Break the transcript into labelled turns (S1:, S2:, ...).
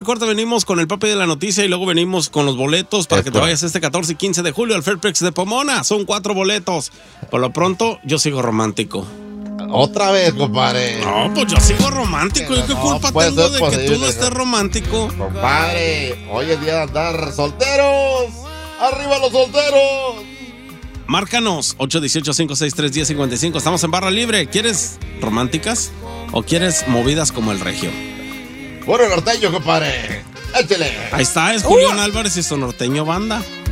S1: corte venimos con el papi de la noticia y luego venimos con los boletos para que te vayas este 14 y 15 de julio al Fairplex de Pomona. Son 4 boletos. Por lo pronto, yo sigo romántico.
S2: Otra vez, compadre.
S1: No, pues yo sigo romántico. ¿Y qué culpa tengo de que tú no estés romántico?
S2: Compadre, hoy es día de andar solteros. ¡Arriba los solteros!
S1: Márcanos, 818-563-1055. Estamos en barra libre. ¿Quieres románticas o quieres movidas como el regio?
S2: Puro norteño, compadre. Échale.
S1: Ahí está, es Julián Álvarez y su norteño banda.